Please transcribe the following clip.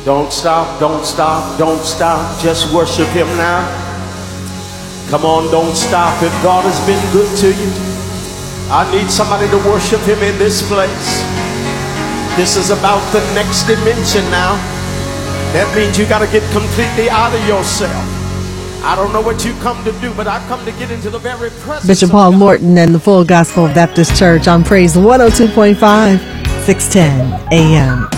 Don't stop, don't stop, don't stop. Just worship him now. Come on, don't stop. If God has been good to you, I need somebody to worship him in this place. This is about the next dimension now. That means you got to get completely out of yourself. I don't know what you come to do, but I come to get into the very presence. Bishop Paul Morton and the Full Gospel Baptist Church on Praise 102.5, 610 AM.